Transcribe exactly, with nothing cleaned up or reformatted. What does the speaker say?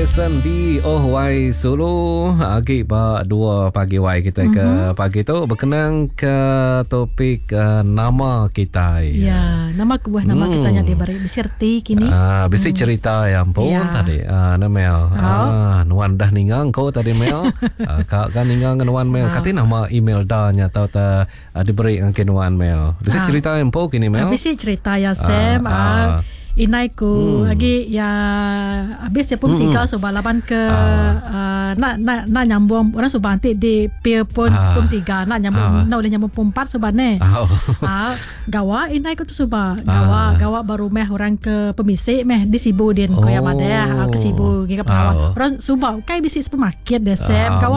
Listen di Oh Wai Solo Agi ba dua pagi wai kita ke mm-hmm. pagi tu berkenaan ke topik uh, nama kita. Ya, nama kebuah nama hmm. kita yang diberi beserti kini. Ah, bisi hmm. cerita yang pun ya. Tadi. Ah, uh, Mel. Oh. Ah, nuan dah ningang kau tadi Mel. uh, kak kan ningang nuan Mel. Oh. Kati nama email dah nya tau ta uh, diberi angke nuan Mel. Bisi ah. cerita yang pun kini Mel. Bisi cerita ya Sam. Ah. ah. Inai ku hmm. lagi ya habis ya pun hmm. tiga so balapan ke ah. uh, nak nak nak nyambung orang so bantik di pier pun ah. pun tiga nak nyambung ah. nak boleh nyambung pun empat so bane ah. ah gawa inai ku tu so ba gawa ah. gawa baru meh orang ke pemisik meh di Sibu din oh. ko yang ada ke Sibu ke Palawan orang so ba kai bisi supermarket deh Sam ah.